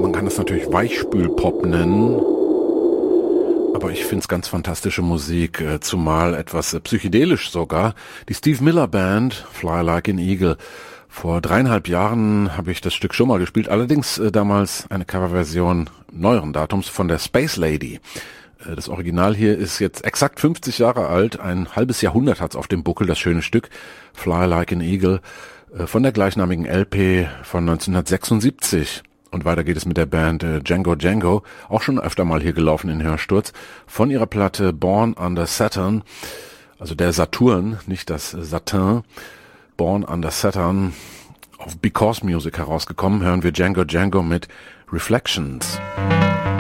Man kann es natürlich Weichspülpop nennen, aber ich finde es ganz fantastische Musik, zumal etwas psychedelisch sogar. Die Steve Miller Band, Fly Like an Eagle. Vor 3,5 Jahren habe ich das Stück schon mal gespielt, allerdings damals eine Coverversion neueren Datums von der Space Lady. Das Original hier ist jetzt exakt 50 Jahre alt, ein halbes Jahrhundert hat's auf dem Buckel, das schöne Stück Fly Like an Eagle von der gleichnamigen LP von 1976. Und weiter geht es mit der Band Django Django, auch schon öfter mal hier gelaufen in Hörsturz, von ihrer Platte Born Under Saturn, also der Saturn, nicht das Satin, Born Under Saturn, auf Because Music herausgekommen, hören wir Django Django mit Reflections.